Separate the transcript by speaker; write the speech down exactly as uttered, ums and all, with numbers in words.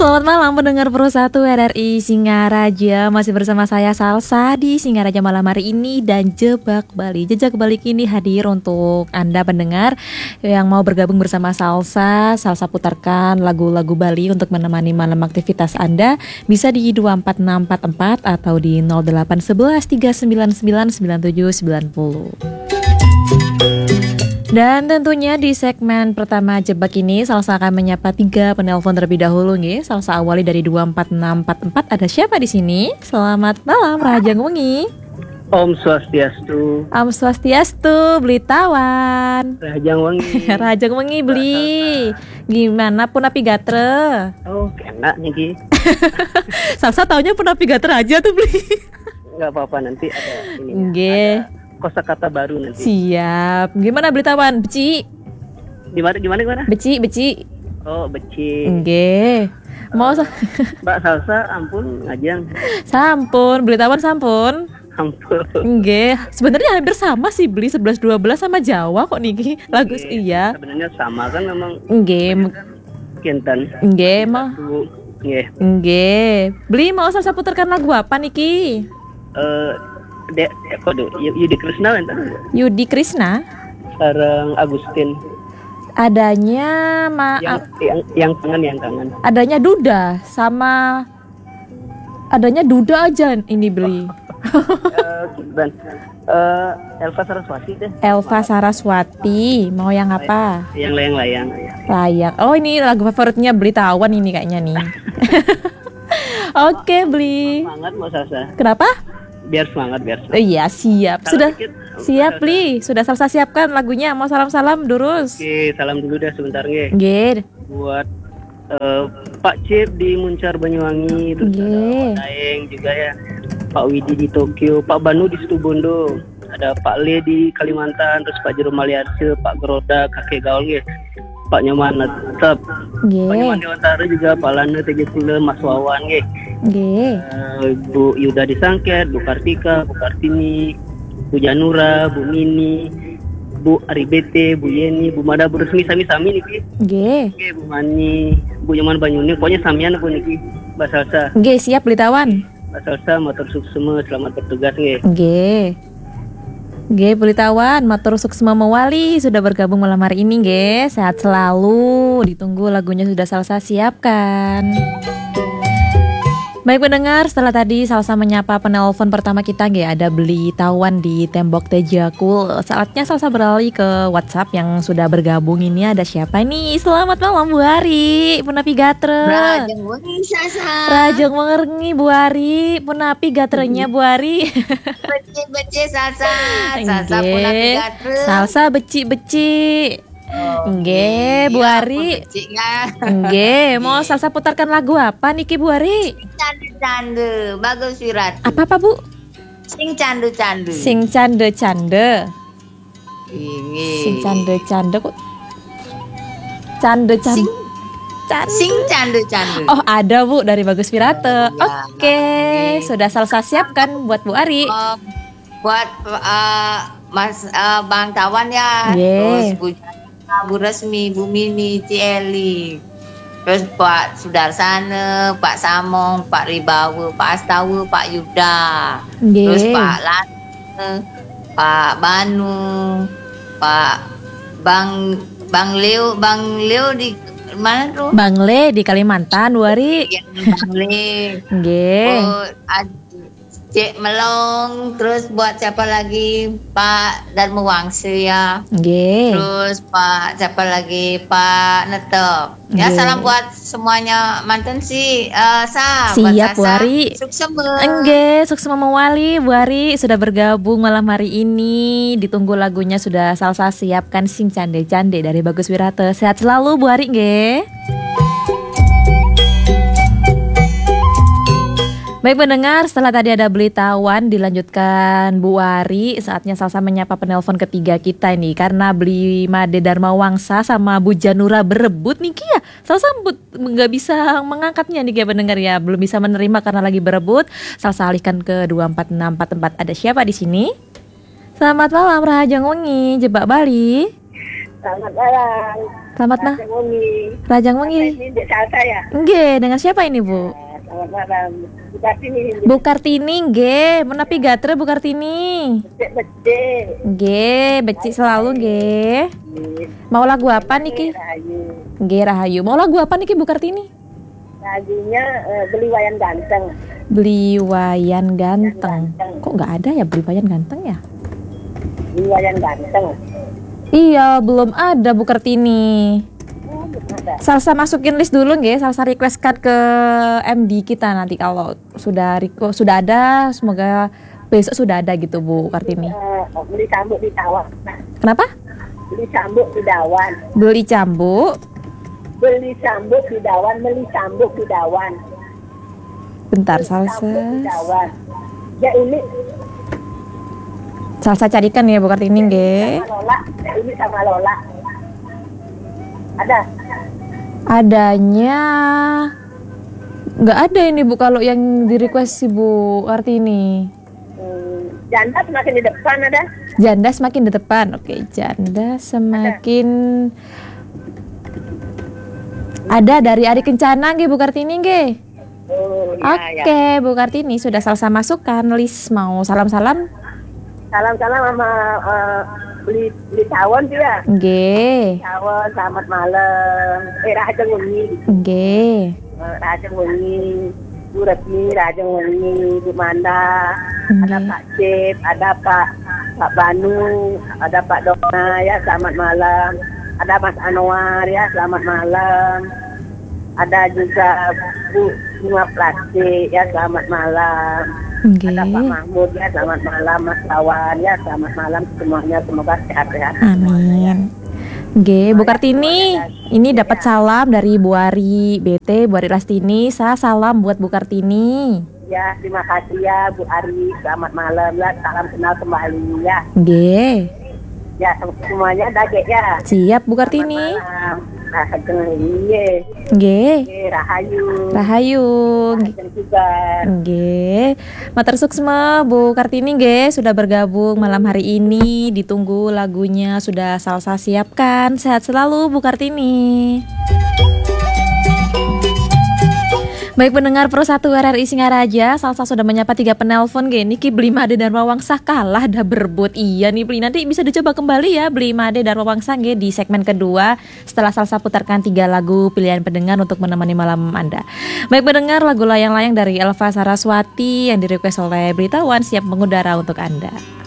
Speaker 1: Selamat malam pendengar Pro satu R R I Singaraja. Masih bersama saya Salsa di Singaraja malam hari ini dan Jebak Bali. Jejak balik ini hadir untuk Anda pendengar yang mau bergabung bersama Salsa. Salsa putarkan lagu-lagu Bali untuk menemani malam aktivitas Anda. Bisa di dua empat enam empat empat atau di nol delapan satu satu tiga sembilan sembilan sembilan tujuh sembilan nol. Dan tentunya di segmen pertama Jebak ini Salsa akan menyapa tiga penelpon terlebih dahulu nih. Salsa awali dari dua empat enam empat empat. Ada siapa di sini? Selamat malam Rajang Wengi.
Speaker 2: Om Swastiastu.
Speaker 1: Om Swastiastu, beli tawan.
Speaker 2: Rajang Wengi.
Speaker 1: Rajang Wengi beli. Gimana pun api gatre?
Speaker 2: Oh, enak nih Ki.
Speaker 1: Salsa taunya pun api gatre aja tuh beli.
Speaker 2: Enggak apa-apa, nanti ada ini.
Speaker 1: Nggih.
Speaker 2: Kosakata baru nanti.
Speaker 1: Siap. Gimana beli tawan? Beci.
Speaker 2: Gimana gimana gimana?
Speaker 1: Beci, beci.
Speaker 2: Oh, beci.
Speaker 1: Nggih. Mau sa-
Speaker 2: Mbak Salsa, ampun ngajang.
Speaker 1: Sampun, beli tawan sampun.
Speaker 2: Ampun.
Speaker 1: Nggih, sebenarnya hampir sama sih beli sebelas dua belas sama Jawa kok niki. Lagu iya.
Speaker 2: Sebenarnya sama kan memang.
Speaker 1: Nggih.
Speaker 2: Kintan.
Speaker 1: Nggih, mah.
Speaker 2: Nggih.
Speaker 1: Nggih. Beli mau Salsa putarkan lagu apa niki?
Speaker 2: Eh Dek, kode Yudi Krisna enten.
Speaker 1: Yudi Krisna.
Speaker 2: Sareng Agustin.
Speaker 1: Adanya maaf.
Speaker 2: Yang yang yang kangen yang kangen.
Speaker 1: Adanya Duda sama adanya Duda aja ini beli.
Speaker 2: Eh, dan eh Elva Saraswati deh.
Speaker 1: Elva Saraswati, mau yang apa?
Speaker 2: Yang layang-layang.
Speaker 1: Layak. Oh, ini lagu favoritnya beli tawan ini kayaknya nih. Oke, beli.
Speaker 2: Semangat Mbak Salsa.
Speaker 1: Kenapa?
Speaker 2: Biar semangat, biar semangat.
Speaker 1: Oh, iya, siap.
Speaker 2: Salam
Speaker 1: Sudah
Speaker 2: dikit.
Speaker 1: siap, Li. Sudah Salsa siapkan lagunya. Mau salam-salam durus.
Speaker 2: Oke, salam dulu dah sebentar nge.
Speaker 1: Nggih.
Speaker 2: Buat eh, Pak Cip di Muncar Banyuwangi, terus
Speaker 1: Nggih.
Speaker 2: ada Pak Daeng juga ya. Pak Widi di Tokyo, Pak Banu di Situbondo, ada Pak Le di Kalimantan, terus Pak Jerome Maliarse, Pak Geroda, Kakek Gaul nge. Pak Nyoman tetap. Pak
Speaker 1: Nggih.
Speaker 2: Nyoman Dewantara juga, Pak Lana T J Kule, Mas Wawan nge.
Speaker 1: Nggih.
Speaker 2: Eh, Bu Yuda di Sangket, Bu Kartika, Bu Kartini, Bu Janura, Bu Mini, Bu Aribete, Bu Yeni, Bu Mada, Bu Resmi, Sami Sami niki.
Speaker 1: Nggih.
Speaker 2: Oke, Bu Mani, Bu Nyoman Banyuni, pokoknya samian Bu niki. Mbak Salsa,
Speaker 1: Nggih, siap beli tawan.
Speaker 2: Mbak Salsa, motor suksema, selamat bertugas nge.
Speaker 1: Nggih. Nggih, beli tawan, matur suksema mewali sudah bergabung malam hari ini nggih. Sehat selalu. Ditunggu lagunya sudah Salsa siapkan. Baik pendengar, setelah tadi Salsa menyapa penelpon pertama kita nggih, ada beli tawan di tembok Tejakul. Saatnya Salsa beralih ke WhatsApp yang sudah bergabung. Ini ada siapa nih? Selamat malam Bu Ari, Punapi Gatre.
Speaker 3: Rajang Wengi Sasa.
Speaker 1: Rajang Wengi Bu Ari, Punapi Gatrenya Bu Ari.
Speaker 3: Beci-beci Sasa. Sasa pun aku
Speaker 1: Nggih.
Speaker 3: gatre.
Speaker 1: Salsa beci-beci. Nggih, Bu Ari.
Speaker 3: Beci kan.
Speaker 1: Nggih, mau Salsa putarkan lagu apa niki Bu Ari?
Speaker 3: Candu-candu. Bagus Wirat.
Speaker 1: Apa apa Bu?
Speaker 3: Sing candu-candu.
Speaker 1: Sing cande-cande.
Speaker 3: Ini.
Speaker 1: Sing cande-cande kok. Cande-cande.
Speaker 3: Sing,
Speaker 1: Can-
Speaker 3: sing candu-candu.
Speaker 1: Oh, ada Bu dari Bagus Wirate.
Speaker 3: Ya,
Speaker 1: Oke,
Speaker 3: oke.
Speaker 1: sudah Salsa siapkan buat Bu Ari.
Speaker 3: Oh, buat uh, Mas uh, Bang Tawan ya.
Speaker 1: Ye.
Speaker 3: Terus Bu Jana, Bu Resmi, Bu Mini, Cieli. Terus Pak Sudarsana, Pak Samong, Pak Ribawa, Pak Astawa, Pak Yuda. Terus
Speaker 1: Nggih.
Speaker 3: Pak Lana, Pak Banu, Pak Bang Bang Leo, Bang Leo di mana tuh?
Speaker 1: Bang Le di Kalimantan, Bu Ari.
Speaker 3: Yang Bang Leo.
Speaker 1: Nggih.
Speaker 3: Oh, ad- Cik Melong, terus buat siapa lagi? Pak Darmo Wangse ya.
Speaker 1: Nggih.
Speaker 3: Terus Pak siapa lagi? Pak Netep. Ya,
Speaker 1: Nggih.
Speaker 3: salam buat semuanya mantan si uh, Sa.
Speaker 1: Siap,
Speaker 3: buat
Speaker 1: Bu
Speaker 3: Sasa.
Speaker 1: Ari.
Speaker 3: Sukses.
Speaker 1: Enggak, sukses mewali Bu Ari sudah bergabung malam hari ini. Ditunggu lagunya sudah Salsa siapkan, Sing Cande-Cande dari Bagus Wirate. Sehat selalu Bu Ari nggih. Baik pendengar, setelah tadi ada beli tawan dilanjutkan Bu Ari, saatnya Salsa menyapa penelpon ketiga kita ini. Karena beli Made Dharma Wangsa sama Bu Janura berebut nih ya. Salsa nggak bisa mengangkatnya nih ya pendengar ya, belum bisa menerima karena lagi berebut. Salsa alihkan ke dua empat enam empat empat. Ada siapa di sini? Selamat malam Rajang Wengi, Jebak Bali.
Speaker 4: Selamat malam.
Speaker 1: Selamat ma.
Speaker 4: Rajang Wengi.
Speaker 1: Rajang Wengi.
Speaker 4: Ini Dek Salsa ya?
Speaker 1: Nggih, dengan siapa ini, Bu?
Speaker 4: Nah, selamat malam. Bu Kartini.
Speaker 1: Bu Kartini nggih, menapi gatre Bu Kartini.
Speaker 4: Becek-becek.
Speaker 1: Nggih, becik selalu nggih. Mau lagu apa niki?
Speaker 4: Rahayu.
Speaker 1: Nggih, Rahayu. Mau lagu apa niki Bu Kartini?
Speaker 4: Lagunya eh, Beli Wayan Ganteng.
Speaker 1: Beli Wayan Ganteng.
Speaker 4: Ganteng.
Speaker 1: Kok nggak ada ya Beli Wayan Ganteng ya?
Speaker 4: Beli Wayan Ganteng.
Speaker 1: Iya, belum ada Bu Kartini.
Speaker 4: Oh, belum ada.
Speaker 1: Salsa masukin list dulu nggih, Salsa request card ke M D kita nanti kalau sudah reko, sudah ada, semoga besok sudah ada gitu Bu Kartini.
Speaker 4: Eh, beli cambuk di Tawang.
Speaker 1: Kenapa?
Speaker 4: Beli cambuk di Dawan.
Speaker 1: Beli cambuk.
Speaker 4: Beli cambuk di Dawan. Beli cambuk di Dawan.
Speaker 1: Bentar
Speaker 4: Beli
Speaker 1: Salsa.
Speaker 4: cambuk di Dawan. Ya ini
Speaker 1: Salsa carikan ya Bu Kartini nggih.
Speaker 4: sama Lola. Ya ini sama Lola. Ada.
Speaker 1: Adanya nggak ada ini Bu kalau yang di request si Bu Kartini.
Speaker 4: Hmm, janda semakin di depan ada.
Speaker 1: Janda semakin di depan. Oke, janda semakin ada dari Ari Kencana nggih Bu Kartini nggih.
Speaker 4: Oh, ya,
Speaker 1: Oke,
Speaker 4: ya.
Speaker 1: Bu Kartini sudah Salsa masukkan list, mau salam-salam?
Speaker 4: Salam-salam sama eh, beli beli tawon juga.
Speaker 1: Nggih.
Speaker 4: Tawon selamat malam. Eh Rajang Wengi.
Speaker 1: Nggih.
Speaker 4: Eh, Rajang Wengi. Bu Retmi Rajang Wengi di mana? Ada
Speaker 1: Nggih.
Speaker 4: Pak Cip, ada Pak Pak Banu, ada Pak Dona ya selamat malam. Ada Mas Anwar ya selamat malam. Ada juga Bu Bunga Plastik ya selamat malam.
Speaker 1: Nggih.
Speaker 4: Ada Pak Mahmud ya selamat malam, Mas Lawan ya selamat malam semuanya, semoga sehat-sehat.
Speaker 1: Amin. Nggih, Bu Kartini, ini dapat salam dari Bu Ari B T, Bu Ari Lastini. Saya salam buat Bu Kartini.
Speaker 4: Ya terima kasih ya Bu Ari, selamat malam ya, salam kenal kembali ya.
Speaker 1: Nggih.
Speaker 4: Ya semuanya dagek ya.
Speaker 1: Siap Bu Kartini.
Speaker 4: Nah, iya.
Speaker 1: Nggih.
Speaker 4: Oke, Rahayu.
Speaker 1: Rahayu.
Speaker 4: Rahayu juga.
Speaker 1: Nggih. Matur suksma Bu Kartini nggih sudah bergabung malam hari ini. Ditunggu lagunya sudah Salsa siapkan. Sehat selalu Bu Kartini. Baik pendengar Pro satu R R I Singaraja, Salsa sudah menyapa tiga penelpon gini. Niki Beli Made dan Wawangsa kalah dah berebut. Iya nih Beli, nanti bisa dicoba kembali ya Beli Made dan Wawangsa nggih di segmen kedua setelah Salsa putarkan tiga lagu pilihan pendengar untuk menemani malam Anda. Baik pendengar, lagu layang-layang dari Elva Saraswati yang direquest oleh Berita One siap mengudara untuk Anda.